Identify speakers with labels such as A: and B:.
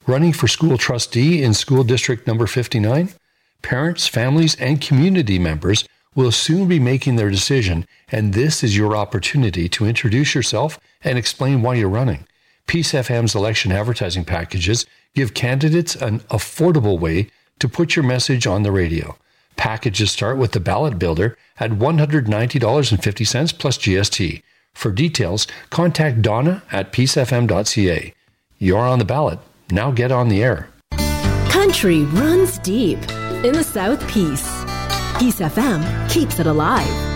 A: Running for school trustee in school district number 59? Parents, families, and community members will soon be making their decision, and this is your opportunity to introduce yourself and explain why you're running. Peace FM's election advertising packages give candidates an affordable way to put your message on the radio. Packages start with the Ballot Builder at $190.50 plus GST. For details, contact Donna at peacefm.ca. You're on the ballot. Now get on the air.
B: Country runs deep in the South Peace. Peace FM keeps it alive.